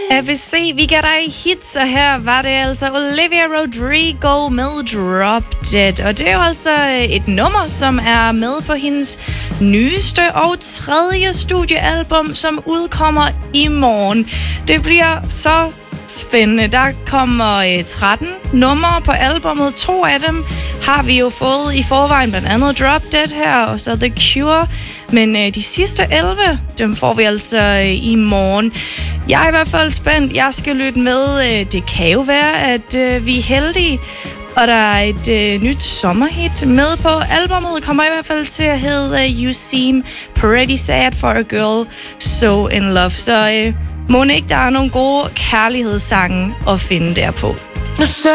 ABC, vi gav dig hits, og her var det altså Olivia Rodrigo med Drop Dead. Og det er jo altså et nummer, som er med på hendes nyeste og tredje studiealbum, som udkommer i morgen. Det bliver så spændende. Der kommer 13 numre på albummet. 2 af dem har vi jo fået i forvejen, blandt andet Drop Dead her, og så The Cure. Men de sidste 11, dem får vi altså i morgen. Jeg er i hvert fald spændt. Jeg skal lytte med. Det kan jo være, at vi er heldige, og der er et nyt sommerhit med på albummet. Kommer i hvert fald til at hedde You Seem Pretty Sad for a Girl So In Love. Så må ikke der er nogle gode kærlighedssange at finde derpå. The